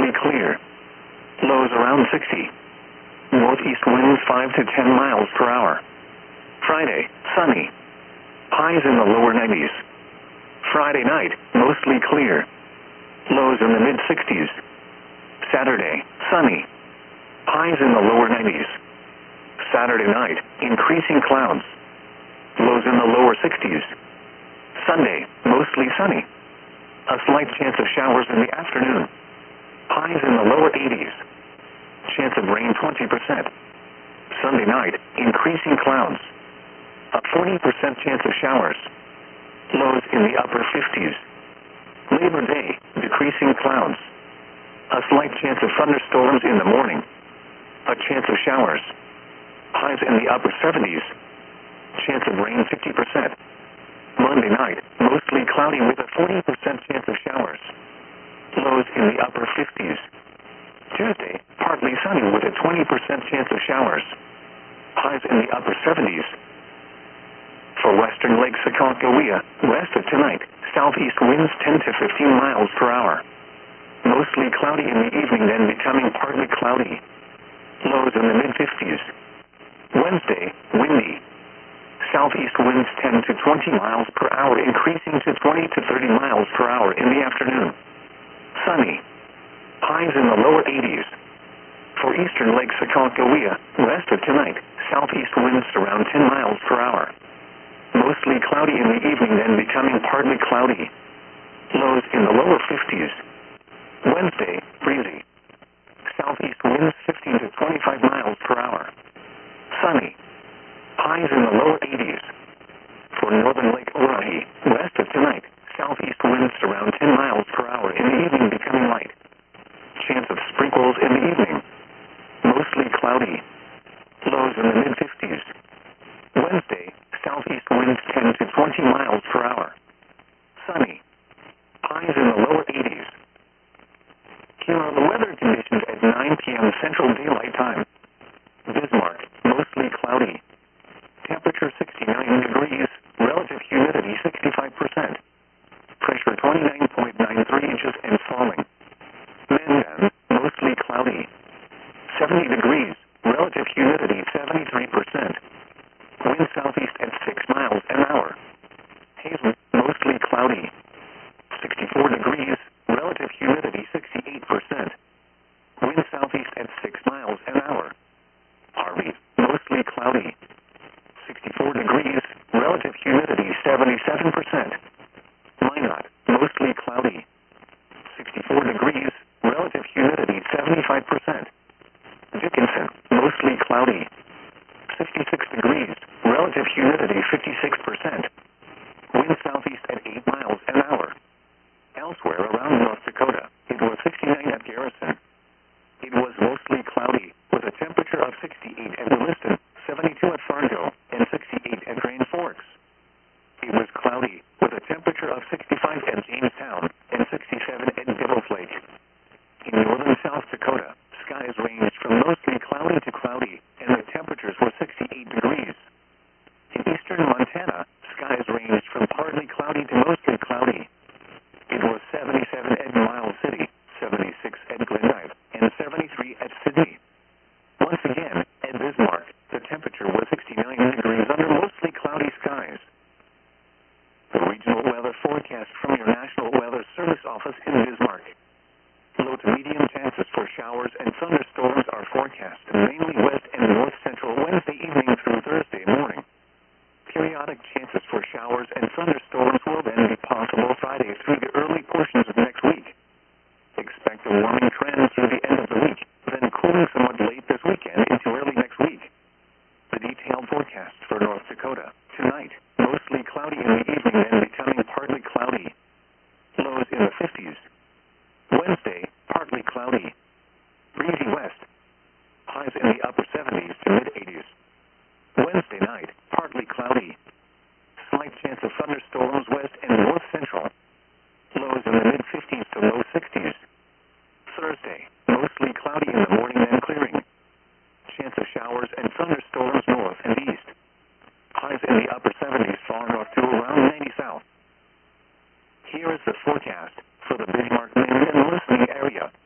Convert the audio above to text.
mostly clear. Lows around 60. Northeast winds 5 to 10 miles per hour. Friday, sunny. Highs in the lower 90s. Friday night, mostly clear. Lows in the mid-60s. Saturday, sunny. Highs in the lower 90s. Saturday night, increasing clouds. Lows in the lower 60s. Sunday, mostly sunny. A slight chance of showers in the afternoon. Highs in the lower 80s. Chance of rain 20%. Sunday night, increasing clouds. A 40% chance of showers. Lows in the upper 50s. Labor Day, decreasing clouds. A slight chance of thunderstorms in the morning. A chance of showers. Highs in the upper 70s. Chance of rain 50%. Monday night, mostly cloudy with a 40% chance of showers. Lows in the upper 50s. Tuesday, partly sunny with a 20% chance of showers. Highs in the upper 70s. For western Lake Sacagawea, west of tonight, southeast winds 10 to 15 miles per hour. Mostly cloudy in the evening, then becoming partly cloudy. Lows in the mid-50s. Wednesday, windy. Southeast winds 10 to 20 miles per hour, increasing to 20 to 30 miles per hour in the afternoon. Sunny. Highs in the lower 80s. For eastern Lake Sacagawea, west of tonight, southeast winds around 10 miles per hour. Mostly cloudy in the evening, then becoming partly cloudy. Lows in the lower 50s. Wednesday, breezy. Southeast winds 15 to 25 miles per hour. Sunny. Highs in the lower 80s. For northern Lake Oahe, west of tonight, southeast winds around 10 miles per hour in the evening, becoming light. Chance of sprinkles in the evening. Mostly cloudy. Lows in the mid-50s. Wednesday, southeast winds 10 to 20 miles per hour. Sunny. Highs in the lower 80s. Here are the weather conditions at 9 p.m. Central Daylight Time. Bismarck, mostly cloudy. Temperature 69 degrees, relative humidity 65%. Pressure 29.93 inches and falling. Mandan, mostly cloudy. 70 degrees, relative humidity 73%. Wind southeast at 6 miles an hour. Hazen, mostly cloudy. 64 degrees, relative humidity 68%. Wind southeast at 6 miles an hour. Harvey, mostly cloudy. 64 degrees, relative humidity 77%. Minot, mostly cloudy. 64 degrees, relative humidity 75%. Dickinson, mostly cloudy. 66 degrees, relative humidity 56%. Wind southeast at 8 miles an hour. Elsewhere around North Dakota, it was 69 at Garrison. It was mostly cloudy, with a temperature of 68 at Williston, 72 at Fargo, and 68 at Grand Forks. It was cloudy, with a temperature of 65 at Jamestown, and 67 at Devil's Lake. In northern South Dakota, skies ranged from mostly cloudy to cloudy, and the temperatures were 68 degrees. In eastern Montana, skies ranged from partly cloudy to mostly cloudy. It was 77 at Miles City, 76 at Glendive, and 73 at Sydney. Once again, at Bismarck, the temperature was 69 degrees under mostly cloudy skies. The regional weather forecast from your National Weather Service office in Bismarck. Low to medium chances for showers and thunderstorms are forecast, mainly west and north central Wednesday evening through Thursday morning. Periodic chances for showers and thunderstorms will then be possible Friday through the early portions of next week. Expect a warming trend through the end of the week, then cooling somewhat late this weekend into early next week. The detailed forecast for North Dakota. Tonight, mostly cloudy in the evening, then becoming partly cloudy. Lows in the 50s. Wednesday, partly cloudy. Breezy west. Highs in the upper 70s to mid-80s. Wednesday night, partly cloudy. Slight chance of thunderstorms west and north central. Lows in the mid-50s to low 60s. Thursday, mostly cloudy in the morning, then clearing. Chance of showers and thunderstorms north and east. Highs in the upper 70s far north to around 90 south. Here is the forecast for the Bismarck, Maine, and listening area.